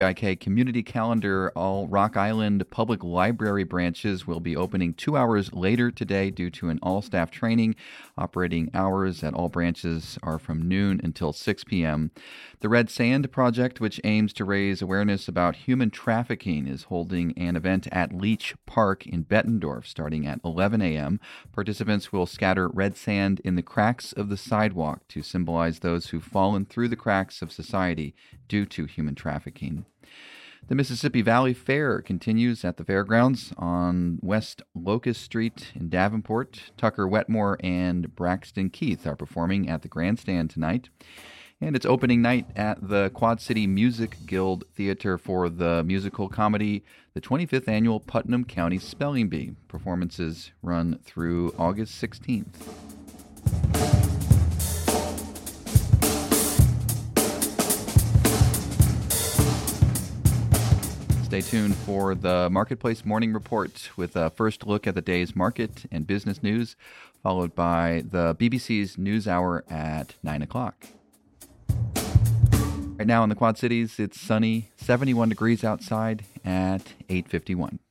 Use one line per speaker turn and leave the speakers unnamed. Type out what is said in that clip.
IK Community Calendar, all Rock Island Public Library branches will be opening 2 hours later today due to an all-staff training. Operating hours at all branches are from noon until 6 p.m. The Red Sand Project, which aims to raise awareness about human trafficking, is holding an event at Leech Park in Bettendorf starting at 11 a.m. Participants will scatter red sand in the cracks of the sidewalk to symbolize those who've fallen through the cracks of society due to human trafficking. The Mississippi Valley Fair continues at the fairgrounds on West Locust Street in Davenport. Tucker Wetmore and Braxton Keith are performing at the grandstand tonight. And it's opening night at the Quad City Music Guild Theater for the musical comedy, the 25th Annual Putnam County Spelling Bee. Performances run through August 16th. Stay tuned for the Marketplace Morning Report with a first look at the day's market and business news, followed by the BBC's NewsHour at 9 o'clock. Right now in the Quad Cities, it's sunny, 71 degrees outside at 8:51.